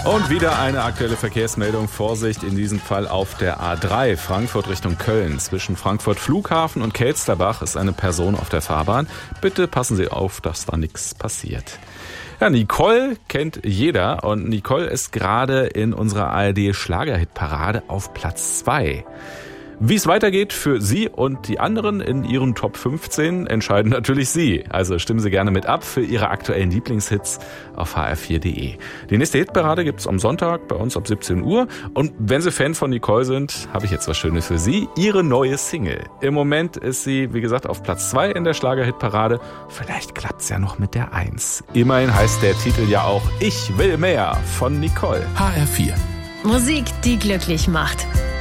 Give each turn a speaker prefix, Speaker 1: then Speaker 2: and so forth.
Speaker 1: Und wieder eine aktuelle Verkehrsmeldung. Vorsicht in diesem Fall auf der A3 Frankfurt Richtung Köln. Zwischen Frankfurt Flughafen und Kelsterbach ist eine Person auf der Fahrbahn. Bitte passen Sie auf, dass da nichts passiert. Ja, Nicole kennt jeder und Nicole ist gerade in unserer ARD-Schlagerhit-Parade auf Platz 2. Wie es weitergeht für Sie und die anderen in Ihren Top 15 entscheiden natürlich Sie. Also stimmen Sie gerne mit ab für Ihre aktuellen Lieblingshits auf hr4.de. Die nächste Hitparade gibt's am Sonntag bei uns ab 17 Uhr. Und wenn Sie Fan von Nicole sind, habe ich jetzt was Schönes für Sie. Ihre neue Single. Im Moment ist sie, wie gesagt, auf Platz 2 in der Schlager-Hitparade. Vielleicht klappt's ja noch mit der 1. Immerhin heißt der Titel ja auch Ich will mehr von Nicole.
Speaker 2: HR4.
Speaker 3: Musik, die glücklich macht.